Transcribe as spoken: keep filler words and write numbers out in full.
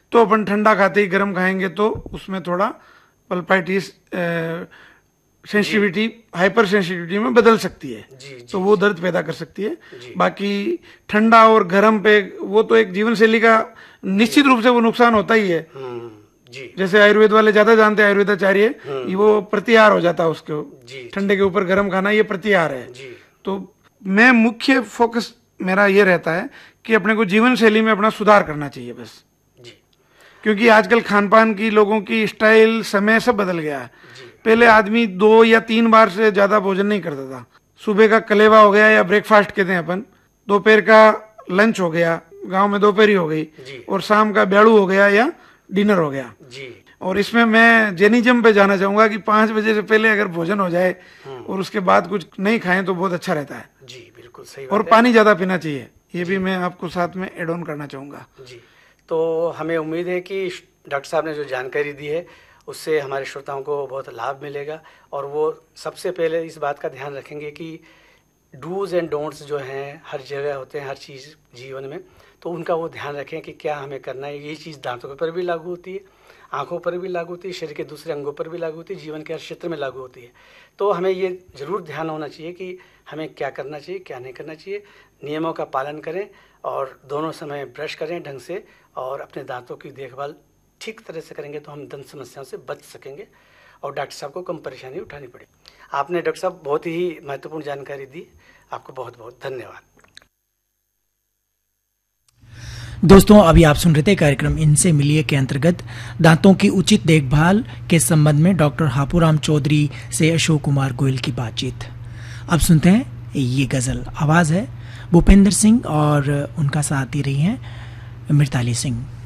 तो अपन ठंडा खाते ही गर्म खाएंगे तो उसमें थोड़ा पल्पाइटिस सेंसिटिविटी हाइपर सेंसिटिविटी में बदल सकती है। जी, जी, तो वो दर्द पैदा कर सकती है। बाकी ठंडा और गर्म पे वो तो एक जीवन शैली का निश्चित रूप से वो नुकसान होता ही है। जी। जैसे आयुर्वेद वाले ज्यादा जानते हैं, आयुर्वेदाचार्य, वो प्रतिहार हो जाता है उसको, ठंडे के ऊपर गर्म खाना ये प्रतिहार है। तो मैं मुख्य फोकस मेरा ये रहता है कि अपने को जीवन शैली में अपना सुधार करना चाहिए बस। जी। क्योंकि आजकल खान पान की लोगों की स्टाइल समय सब बदल गया है। पहले आदमी दो या तीन बार से ज्यादा भोजन नहीं करता था। सुबह का कलेवा हो गया या ब्रेकफास्ट कहते हैं अपन, दोपहर का लंच हो गया, गांव में दोपहरी हो गई, और शाम का ब्याड़ू हो गया या डिनर हो गया। जी। और इसमें मैं जैनिज्म पे जाना चाहूंगा कि पांच बजे से पहले अगर भोजन हो जाए और उसके बाद कुछ नहीं खाएं तो बहुत अच्छा रहता है। जी बिल्कुल सही बात है। और पानी ज्यादा पीना चाहिए, ये भी मैं आपको साथ में एड ऑन करना चाहूंगा। जी। तो हमें उम्मीद है कि डॉक्टर साहब ने जो जानकारी दी है उससे हमारे श्रोताओं को बहुत लाभ मिलेगा, और वो सबसे पहले इस बात का ध्यान रखेंगे कि डूज एंड डोंट्स जो हैं हर जगह होते हैं, हर चीज़ जीवन में, तो उनका वो ध्यान रखें कि क्या हमें करना है। यही चीज़ दांतों पर भी लागू होती है, आँखों पर भी लागू होती है, शरीर के दूसरे अंगों पर भी लागू होती है, जीवन के हर क्षेत्र में लागू होती है। तो हमें ये ज़रूर ध्यान होना चाहिए कि हमें क्या करना चाहिए, क्या नहीं करना चाहिए। नियमों का पालन करें और दोनों समय ब्रश करें ढंग से, और अपने दांतों की देखभाल ठीक तरह से करेंगे तो हम दंत समस्याओं से बच सकेंगे और डॉक्टर साहब को कम परेशानी उठानी पड़े। आपने डॉक्टर साहब बहुत ही महत्वपूर्ण जानकारी दी, आपको बहुत बहुत धन्यवाद। दोस्तों, अभी आप सुन रहे थे कार्यक्रम इनसे मिलिए के अंतर्गत दांतों की उचित देखभाल के संबंध में डॉक्टर हापूराम चौधरी से अशोक कुमार गोयल की बातचीत। अब सुनते हैं ये गजल। आवाज है भूपेंद्र सिंह और उनका साथ दे रही हैं मिताली सिंह।